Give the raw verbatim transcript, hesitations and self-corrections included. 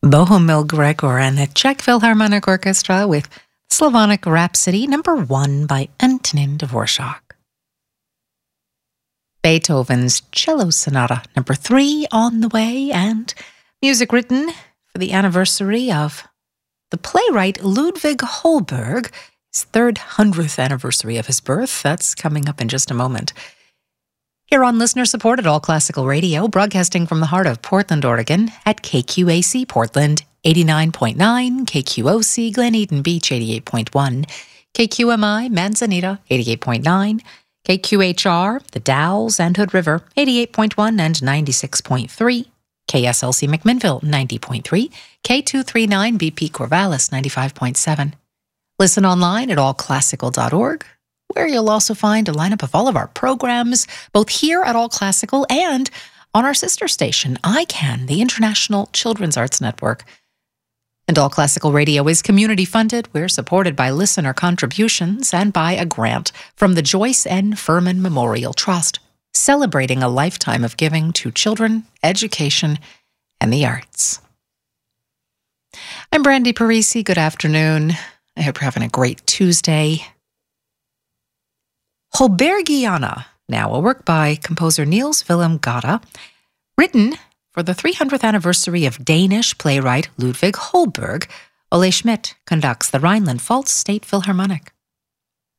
Bohumil Gregor and the Czech Philharmonic Orchestra with Slavonic Rhapsody, number one by Antonin Dvorak. Beethoven's Cello Sonata, number three on the way, and music written for the anniversary of the playwright Ludwig Holberg, his third hundredth anniversary of his birth. That's coming up in just a moment. Here on listener-supported All Classical Radio, broadcasting from the heart of Portland, Oregon, at K Q A C Portland, eighty-nine point nine, K Q O C Glen Eden Beach, eighty-eight point one, K Q M I Manzanita, eighty-eight point nine, K Q H R, The Dalles and Hood River, eighty-eight point one and ninety-six point three, K S L C McMinnville, ninety point three, K two thirty-nine B P Corvallis, ninety-five point seven. Listen online at all classical dot org, where you'll also find a lineup of all of our programs, both here at All Classical and on our sister station, I CAN, the International Children's Arts Network. And All Classical Radio is community-funded. We're supported by listener contributions and by a grant from the Joyce N. Furman Memorial Trust, celebrating a lifetime of giving to children, education, and the arts. I'm Brandy Parisi. Good afternoon. I hope you're having a great Tuesday. Holbergiana, now a work by composer Niels Willem Gade, written for the three hundredth anniversary of Danish playwright Ludwig Holberg. Ole Schmidt conducts the Rhineland-Pfalz State Philharmonic.